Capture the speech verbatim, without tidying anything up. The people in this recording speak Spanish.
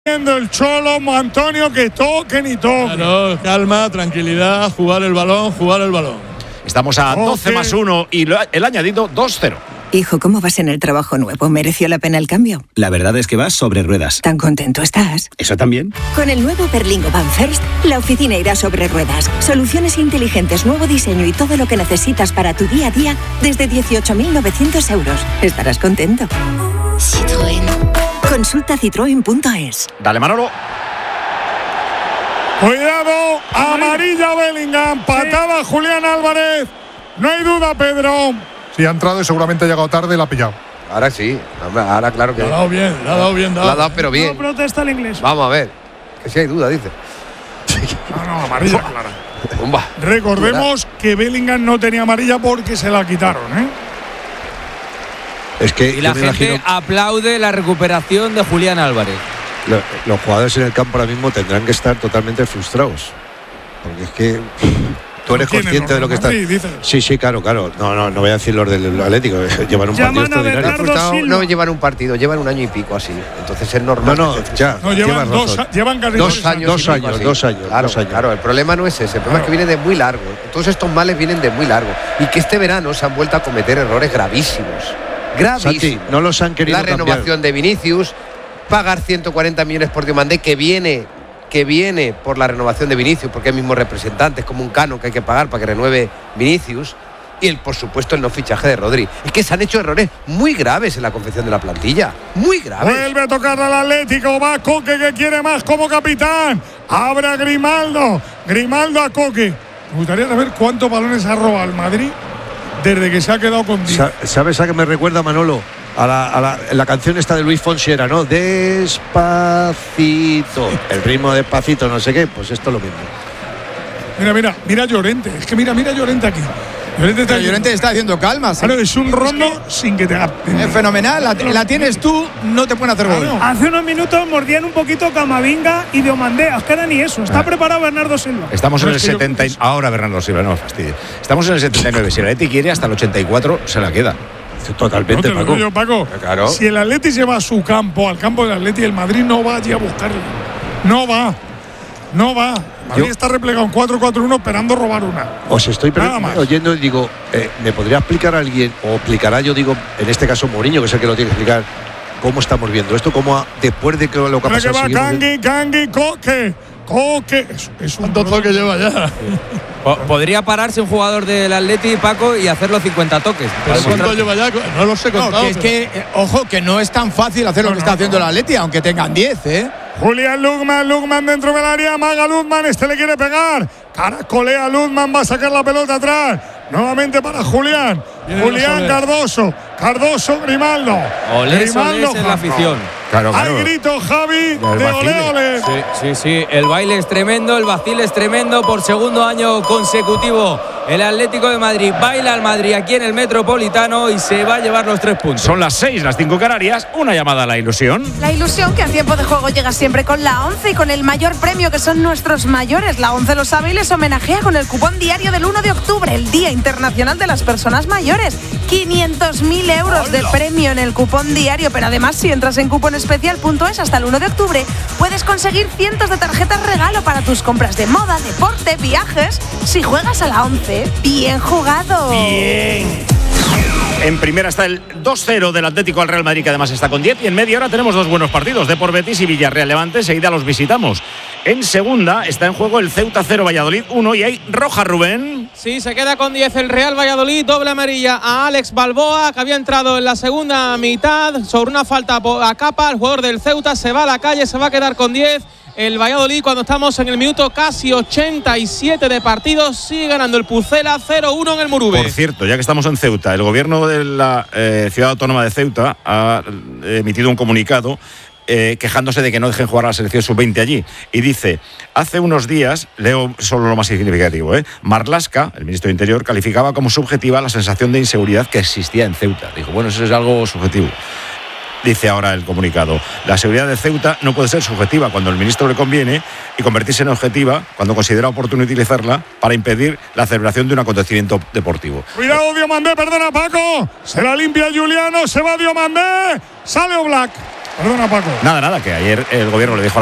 El Cholo, Antonio, que toque ni toque. Claro, calma, tranquilidad, jugar el balón, jugar el balón. Estamos a doce okay. más uno y el añadido dos cero. Hijo, ¿cómo vas en el trabajo nuevo? ¿Mereció la pena el cambio? La verdad es que vas sobre ruedas. ¿Tan contento estás? ¿Eso también? Con el nuevo Berlingo Van First, la oficina irá sobre ruedas. Soluciones inteligentes, nuevo diseño y todo lo que necesitas para tu día a día desde dieciocho mil novecientos euros. Estarás contento. Citroën. Consulta citroen punto es. Dale, Manolo. Cuidado, amarilla Bellingham, patada sí. Julián Álvarez. No hay duda, Pedro. Sí, ha entrado y seguramente ha llegado tarde y la ha pillado. Ahora sí, ahora claro que. Le ha dado bien, le ha dado bien. Le ha dado, pero bien. No protesta el inglés. Vamos a ver, que si hay duda, dice. No, no, amarilla clara. Bomba. Recordemos que Bellingham no tenía amarilla porque se la quitaron, ¿eh? Es que y la gente imagino, aplaude la recuperación de Julián Álvarez. Lo, los jugadores en el campo ahora mismo tendrán que estar totalmente frustrados. Porque es que tú eres consciente de lo que está. Sí, sí, claro, claro. No, no, no voy a decir los del Atlético. Llevan un Llaman partido extraordinario. No llevan un partido, llevan un año y pico así. Entonces es normal. No, no, ya. No, llevan, dos, llevan casi dos años. Dos años, dos años, claro, dos años. Claro, el problema no es ese. El problema claro. es que viene de muy largo. Todos estos males vienen de muy largo. Y que este verano se han vuelto a cometer errores gravísimos. Gravísimo. Santi, no los han querido La renovación cambiar. de Vinicius, pagar ciento cuarenta millones por Diomandé, que viene, que viene por la renovación de Vinicius, porque es mismo representante, es como un canon que hay que pagar para que renueve Vinicius. Y el, por supuesto, el no fichaje de Rodri. Es que se han hecho errores muy graves en la confección de la plantilla. Muy graves. Vuelve a tocar al Atlético. Va Coque, que quiere más como capitán. Abre a Grimaldo. Grimaldo a Coque. Me gustaría saber cuántos balones ha robado el Madrid desde que se ha quedado con diez. ¿Sabes a qué me recuerda, Manolo? A la, a la, la canción esta de Luis Fonsi era, ¿no? Despacito. El ritmo despacito, no sé qué. Pues esto es lo mismo. Mira, mira, mira Llorente. Es que mira, mira Llorente aquí. Llorente está, Llorente está haciendo calma. ¿Sí? Claro, es un rondo es que, sin que te haga. Es fenomenal. La, la tienes tú, no te pueden hacer gol. Claro. Hace unos minutos mordían un poquito Camavinga y Diomandé. Es que era ni eso. Está ah. preparado Bernardo Silva. Estamos en el setenta. Yo... Ahora Bernardo Silva, no fastidio. Estamos en el setenta y nueve. Si el Atleti quiere, hasta el ochenta y cuatro se la queda. Totalmente, no te Paco. Yo, Paco. Claro. Si el Atleti se va a su campo, al campo del Atleti, el Madrid no va allí a buscarlo. No va. No va. Madrid Yo, está replegado en cuatro cuatro uno esperando robar una. Os estoy oyendo y digo, eh, ¿me podría explicar alguien, o explicará yo digo, en este caso Mourinho, que es el que lo tiene que explicar, cómo estamos viendo esto, cómo ha, después de que lo que ha pasado? Que va Kangui, Kangui, Coque, Coque. Es, es un toque que lleva ya. Podría pararse un jugador del Atleti, Paco, y hacer los cincuenta toques. ¿Pero cuánto lleva ya? No lo sé contado. No, que es que, eh, ojo, que no es tan fácil hacer no, lo que no, está no, haciendo no. el Atleti, aunque tengan diez, ¿eh? Julián Lukman, Lukman dentro del área, Maga Lukman, este le quiere pegar. Caracolea Lukman, va a sacar la pelota atrás. Nuevamente para Julián. Viene Julián Cardoso. Cardoso, Grimaldo. Olés, Grimaldo, Olés en la afición. Claro, claro. Hay grito, Javi, de ole, ole. Sí, sí, sí. El baile es tremendo, el vacil es tremendo. Por segundo año consecutivo, el Atlético de Madrid baila al Madrid aquí en el Metropolitano y se va a llevar los tres puntos. Son las seis, las cinco Canarias. Una llamada a la ilusión. La ilusión que a tiempo de juego llega siempre con la ONCE y con el mayor premio, que son nuestros mayores. La ONCE lo sabe y les homenajea con el cupón diario del uno de octubre, el Día Internacional de las Personas Mayores. quinientos mil euros de premio en el cupón diario, pero además si entras en cuponespecial punto es hasta el uno de octubre puedes conseguir cientos de tarjetas regalo para tus compras de moda, deporte, viajes. Si juegas a la ONCE, bien jugado. Bien. En primera está el dos cero del Atlético al Real Madrid, que además está con diez. Y en media hora tenemos dos buenos partidos, Depor Betis y Villarreal Levante. Enseguida los visitamos. En segunda está en juego el Ceuta cero, Valladolid uno. Y hay roja, Rubén. Sí, se queda con diez el Real Valladolid. Doble amarilla a Alex Balboa, que había entrado en la segunda mitad sobre una falta a Capa. El jugador del Ceuta se va a la calle, se va a quedar con diez. El Valladolid, cuando estamos en el minuto casi ochenta y siete de partido, sigue ganando el Pucela cero uno en el Murube. Por cierto, ya que estamos en Ceuta, el gobierno de la eh, ciudad autónoma de Ceuta ha emitido un comunicado eh, quejándose de que no dejen jugar a la selección sub veinte allí. Y dice, hace unos días, leo solo lo más significativo, ¿eh? Marlaska, el ministro de Interior, calificaba como subjetiva la sensación de inseguridad que existía en Ceuta. Dijo, bueno, eso es algo subjetivo. Dice ahora el comunicado, la seguridad de Ceuta no puede ser subjetiva cuando al ministro le conviene y convertirse en objetiva cuando considera oportuno utilizarla para impedir la celebración de un acontecimiento deportivo. Cuidado, Diomandé, perdona Paco, se la limpia Juliano, se va Diomandé, sale Oblak. Perdona, Paco. Nada, nada, que ayer el gobierno le dijo